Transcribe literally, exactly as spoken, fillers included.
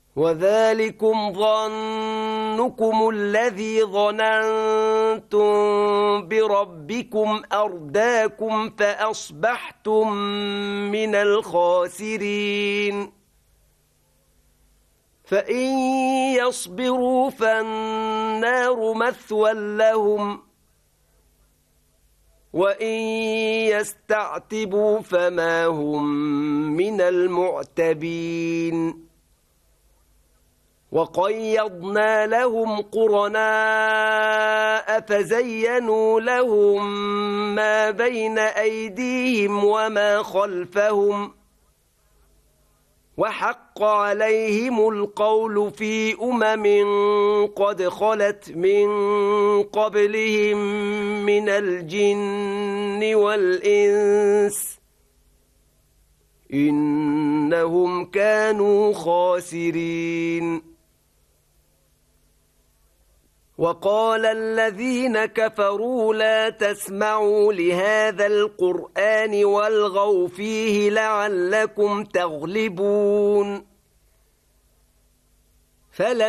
وذلكم ظنكم الذي ظننتم بربكم أرداكم فأصبحتم من الخاسرين فإن يصبروا فالنار مثوى لهم وإن يستعتبوا فما هم من المعتبين وقيضنا لهم قرناء فزينوا لهم ما بين أيديهم وما خلفهم وحق عليهم القول في أمم قد خلت من قبلهم من الجن والإنس إنهم كانوا خاسرين وقال الذين كفروا لا تسمعوا لهذا القرآن والغوا فيه لعلكم تغلبون فلم